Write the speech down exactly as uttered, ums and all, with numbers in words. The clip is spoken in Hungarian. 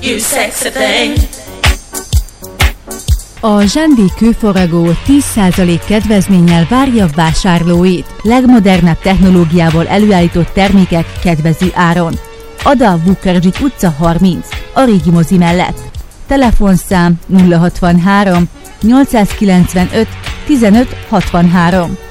you sexy thing. A Zsendi kőfaragó tíz százalék kedvezménnyel várja vásárlóit. Legmodernebb technológiával előállított termékek kedvező áron. Ada Vukhardzsik utca harminc, a régi mozi mellett. Telefonszám nulla hatvanhárom nyolcszázkilencvenöt tizenöt hatvanhárom.